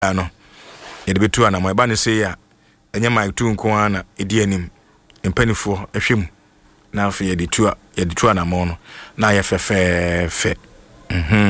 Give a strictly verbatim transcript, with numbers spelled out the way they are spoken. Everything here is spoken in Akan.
ano ye de betu ana mo ba ne sei ya enye mic tu nko ana edi anim mpanifo ehwem na afi ye de tu ye de tu ana mo no na ye fefefe mhm